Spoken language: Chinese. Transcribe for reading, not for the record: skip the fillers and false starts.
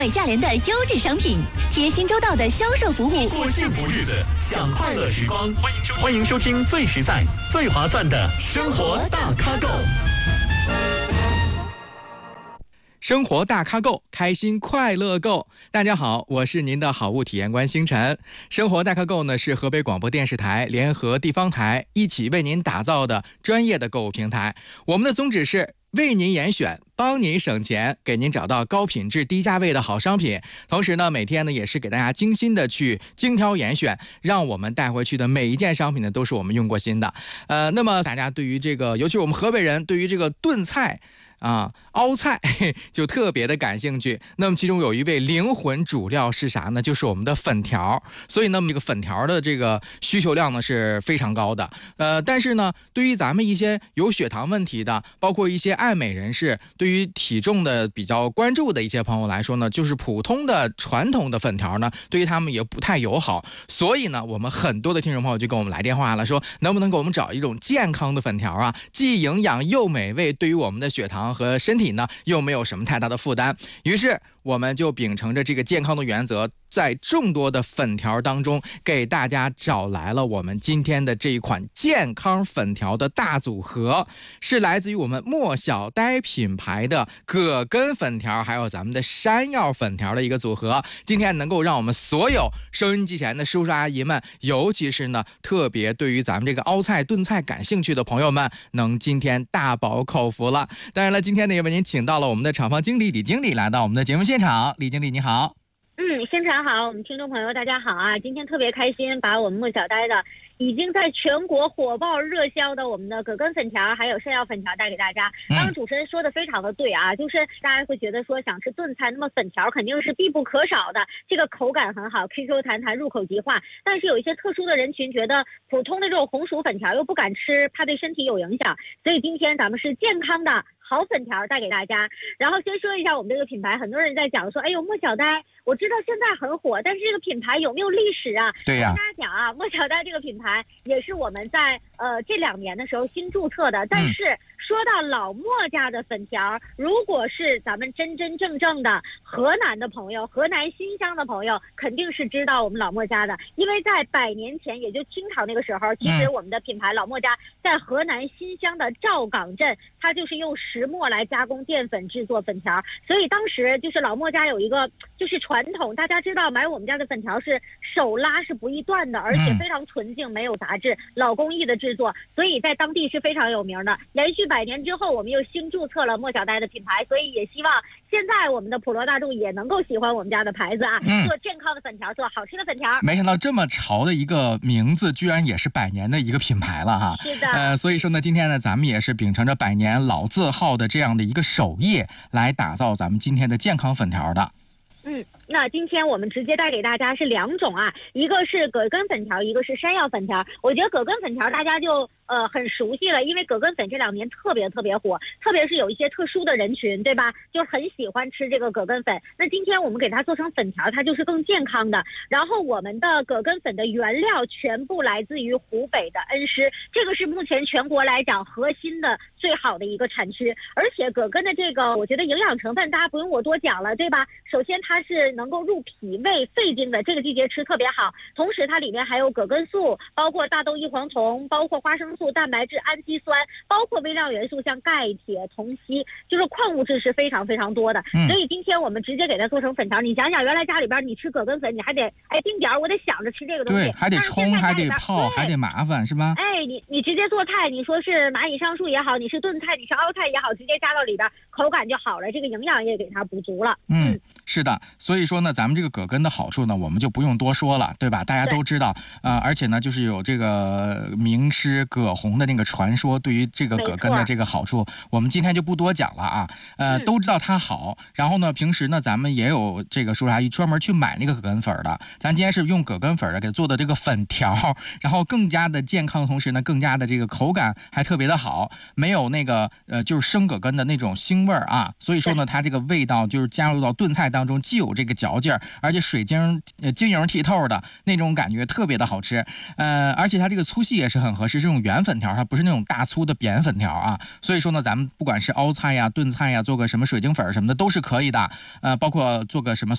美价廉的优质商品，贴心周到的销售服务， 过幸福日子，享快乐时光。欢迎收听最实在、最划算的生活大咖购。 生活大咖购，开心快乐购。大家好，我是您的好物体验官星辰。生活大咖购呢是河北广播电视台联合地方台一起为您打造的专业的购物平台。我们的宗旨是为您严选，帮您省钱，给您找到高品质低价位的好商品。同时呢，每天呢也是给大家精心的去精挑严选，让我们带回去的每一件商品呢都是我们用过心的。那么大家对于这个，尤其是我们河北人，对于这个炖菜凹菜就特别的感兴趣。那么其中有一味灵魂主料是啥呢？就是我们的粉条。所以呢，这个粉条的这个需求量呢是非常高的。但是呢，对于咱们一些有血糖问题的，包括一些爱美人士，对于体重的比较关注的一些朋友来说呢，就是普通的传统的粉条呢，对于他们也不太友好。所以呢，我们很多的听众朋友就跟我们来电话了，说能不能给我们找一种健康的粉条啊，既营养又美味，对于我们的血糖和身体呢又没有什么太大的负担。于是我们就秉承着这个健康的原则，在众多的粉条当中给大家找来了我们今天的这一款健康粉条的大组合，是来自于我们莫小呆品牌的葛根粉条还有咱们的山药粉条的一个组合。今天能够让我们所有收音机前的叔叔阿姨们，尤其是呢特别对于咱们这个凹菜炖菜感兴趣的朋友们，能今天大饱口福了。当然了，今天呢也为您请到了我们的厂房经理李经理来到我们的节目现场。李经理你好。 星辰好，我们听众朋友大家好啊！今天特别开心，把我们莫小呆的已经在全国火爆热销的我们的葛根粉条还有山药粉条带给大家。刚刚主持人说的非常的对啊，就是大家会觉得说想吃炖菜，那么粉条肯定是必不可少的，这个口感很好 ，QQ 弹弹，入口即化。但是有一些特殊的人群觉得普通的这种红薯粉条又不敢吃，怕对身体有影响，所以今天咱们是健康的好粉条带给大家。然后先说一下我们这个品牌，很多人在讲说，哎呦莫小呆，我知道现在很火，但是这个品牌有没有历史啊？ 对呀， 跟大家讲啊，莫小呆这个品牌也是我们在这2年的时候新注册的。但是说到老莫家的粉条，如果是咱们真真正正的河南的朋友，河南新乡的朋友，肯定是知道我们老莫家的，因为在100年前，也就清朝那个时候，其实我们的品牌老莫家在河南新乡的赵岗镇，它就是用石磨来加工淀粉制作粉条，所以当时就是老莫家有一个就是传统，大家知道买我们家的粉条是手拉是不易断的，而且非常纯净，没有杂质，老工艺的制作，所以在当地是非常有名的。连续100年之后，我们又新注册了莫小呆的品牌，所以也希望现在我们的普罗大众也能够喜欢我们家的牌子啊，做健康的粉条，做好吃的粉条。 没想到这么潮的一个名字，居然也是100年的一个品牌了哈。 是的， 所以说呢，今天呢，咱们也是秉承着100年老字号的这样的一个手艺，来打造咱们今天的健康粉条的。 那今天我们直接带给大家是2种啊，一个是葛根粉条，一个是山药粉条。我觉得葛根粉条大家就很熟悉了，因为葛根粉这2年特别火，特别是有一些特殊的人群，对吧？就很喜欢吃这个葛根粉。那今天我们给它做成粉条，它就是更健康的。然后我们的葛根粉的原料全部来自于湖北的恩施，这个是目前全国来讲核心的最好的一个产区。而且葛根的这个，我觉得营养成分大家不用我多讲了，对吧？首先它是能够入脾胃肺经的，这个季节吃特别好。同时它里面还有葛根素，包括大豆异黄酮，包括花生素、蛋白质、氨基酸，包括微量元素像钙、铁、铜、硒，就是矿物质是非常多的。所以今天我们直接给它做成粉条。你想想，原来家里边你吃葛根粉，你还得定点我得想着吃这个东西， 对，还得冲，还得泡，还得麻烦，是吧？ 你直接做菜，你说是蚂蚁上树也好，你是炖菜，你是凹菜也好，直接加到里边，口感就好了，这个营养也给它补足了。 是的，所以说呢，咱们这个葛根的好处呢，我们就不用多说了，对吧？大家都知道，而且呢，就是有这个名师葛洪的那个传说，对于这个葛根的这个好处，我们今天就不多讲了啊。都知道它好，然后呢，平时呢，咱们也有这个叔叔阿姨专门去买那个葛根粉的，咱今天是用葛根粉给做的这个粉条，然后更加的健康的同时呢，更加的这个口感还特别的好，没有那个就是生葛根的那种腥味啊。所以说呢，它这个味道就是加入到炖菜当中，既有这个嚼劲儿，而且水晶晶莹剔透的那种感觉特别的好吃。而且它这个粗细也是很合适，这种圆粉条它不是那种大粗的扁粉条啊。所以说呢，咱们不管是凹菜呀、炖菜呀，做个什么水晶粉什么的都是可以的。包括做个什么